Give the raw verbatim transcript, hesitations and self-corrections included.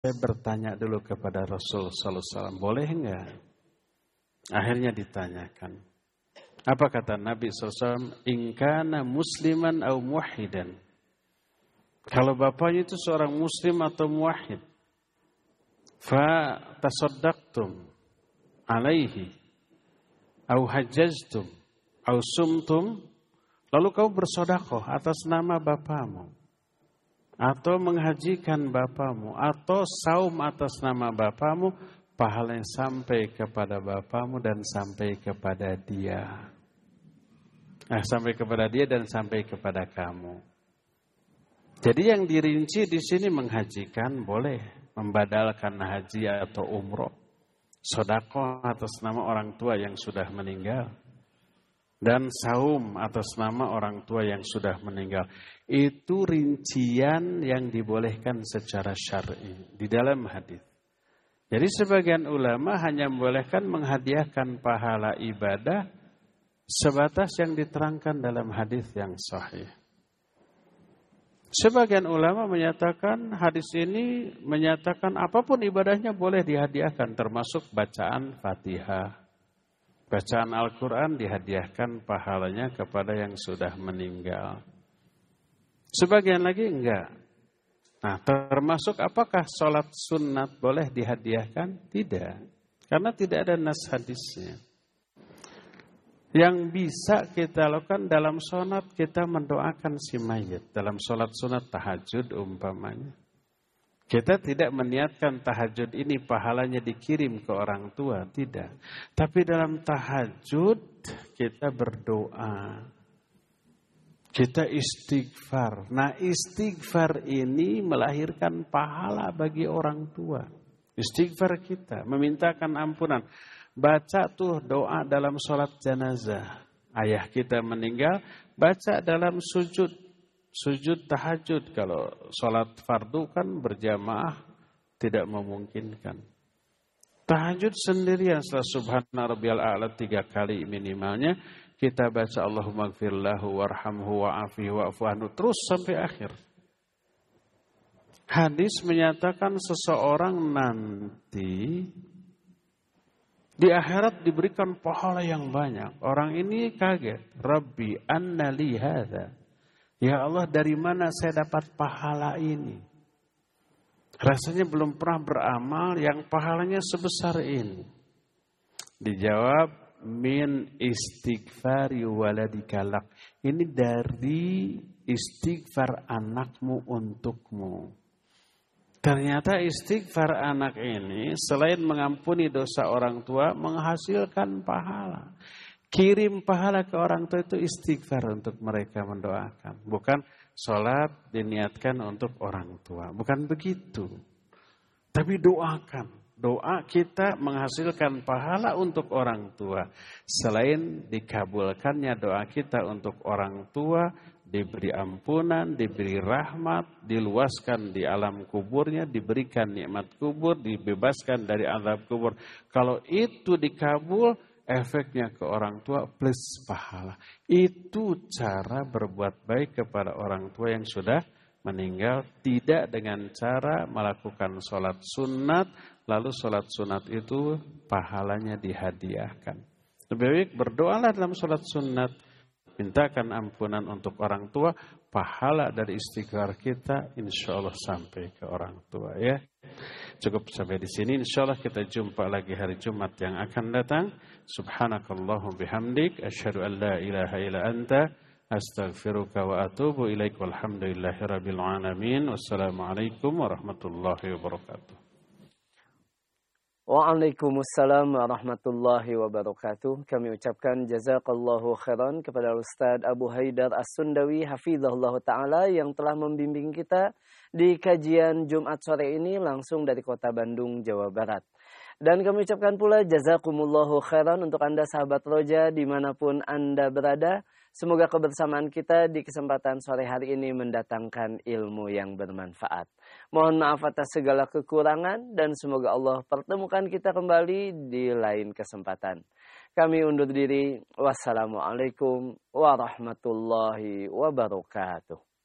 saya bertanya dulu kepada Rasul sallallahu alaihi wasallam, boleh enggak? Akhirnya ditanyakan. Apa kata Nabi sallallahu alaihi wasallam? In kana musliman au muwahhidan. Kalau bapaknya itu seorang muslim atau muwahhid, fa tasaddaqtum alaihi au hajjajtum au sumtum, lalu kau bersedekah atas nama bapamu atau menghajikan bapamu atau saum atas nama bapamu, pahalanya sampai kepada bapamu dan sampai kepada dia. Nah, sampai kepada dia dan sampai kepada kamu. Jadi yang dirinci di sini menghajikan boleh, membadalkan haji atau umroh, sedekah atas nama orang tua yang sudah meninggal, dan saum atas nama orang tua yang sudah meninggal. Itu rincian yang dibolehkan secara syar'i di dalam hadis. Jadi sebagian ulama hanya membolehkan menghadiahkan pahala ibadah sebatas yang diterangkan dalam hadis yang sahih. Sebagian ulama menyatakan hadis ini menyatakan apapun ibadahnya boleh dihadiahkan, termasuk bacaan Fatihah. Bacaan Al-Quran dihadiahkan pahalanya kepada yang sudah meninggal. Sebagian lagi enggak. Nah, termasuk apakah sholat sunat boleh dihadiahkan? Tidak. Karena tidak ada nas hadisnya. Yang bisa kita lakukan dalam sholat, kita mendoakan si mayit. Dalam sholat sunat tahajud umpamanya. Kita tidak meniatkan tahajud ini pahalanya dikirim ke orang tua. Tidak. Tapi dalam tahajud kita berdoa. Kita istighfar. Nah, istighfar ini melahirkan pahala bagi orang tua. Istighfar kita, memintakan ampunan. Baca tuh doa dalam sholat jenazah. Ayah kita meninggal, baca dalam sujud. Sujud tahajud. Kalau sholat fardu kan berjamaah tidak memungkinkan. Tahajud sendirian setelah subhana rabbiyal a'la tiga kali minimalnya. Kita baca Allahumma gfirlahu warhamhu wa'afihi wa'fu anhu terus sampai akhir. Hadis menyatakan seseorang nanti di akhirat diberikan pahala yang banyak. Orang ini kaget. Rabbi anna li hadza. Ya Allah, dari mana saya dapat pahala ini? Rasanya belum pernah beramal yang pahalanya sebesar ini. Dijawab, min istighfari waladika lak. Ini dari istighfar anakmu untukmu. Ternyata istighfar anak ini selain mengampuni dosa orang tua, menghasilkan pahala. Kirim pahala ke orang tua itu istighfar untuk mereka mendoakan. Bukan sholat diniatkan untuk orang tua. Bukan begitu. Tapi doakan. Doa kita menghasilkan pahala untuk orang tua. Selain dikabulkannya doa kita untuk orang tua, diberi ampunan, diberi rahmat, diluaskan di alam kuburnya, diberikan nikmat kubur, dibebaskan dari azab kubur. Kalau itu dikabul, efeknya ke orang tua plus pahala. Itu cara berbuat baik kepada orang tua yang sudah meninggal. Tidak dengan cara melakukan sholat sunat, lalu sholat sunat itu pahalanya dihadiahkan. Lebih baik berdoalah dalam sholat sunat. Mintakan ampunan untuk orang tua, pahala dari istighfar kita insya Allah sampai ke orang tua ya. Cukup sampai di sini, insya Allah kita jumpa lagi hari Jumat yang akan datang. Subhanakallahum bihamdik, asyhadu an la ilaha illa anta, astaghfiruka wa atubu ilaik, walhamdulillahi rabbil alamin. Wassalamualaikum warahmatullahi wabarakatuh. Waalaikumsalam warahmatullahi wabarakatuh. Kami ucapkan jazakallahu khairan kepada Ustaz Abu Haidar As-Sundawi hafizahullah ta'ala yang telah membimbing kita di kajian Jumat sore ini langsung dari kota Bandung, Jawa Barat. Dan kami ucapkan pula jazakumullahu khairan untuk Anda sahabat Roja dimanapun Anda berada. Semoga kebersamaan kita di kesempatan sore hari ini mendatangkan ilmu yang bermanfaat. Mohon maaf atas segala kekurangan dan semoga Allah pertemukan kita kembali di lain kesempatan. Kami undur diri. Wassalamualaikum warahmatullahi wabarakatuh.